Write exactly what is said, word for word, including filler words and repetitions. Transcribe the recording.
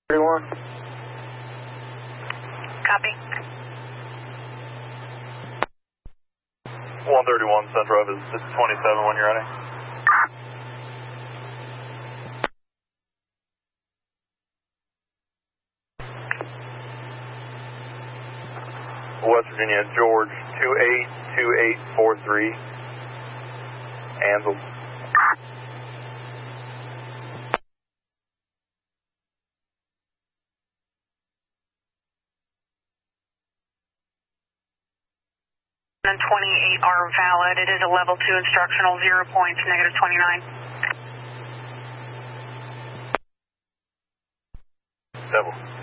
thirty-one. Copy. one thirty-one Central is twenty-seven when you're ready. West Virginia, George, two eight two eight four three, Ansel. And twenty-eight are valid. It is a level two instructional, zero points, negative twenty-nine. Devil.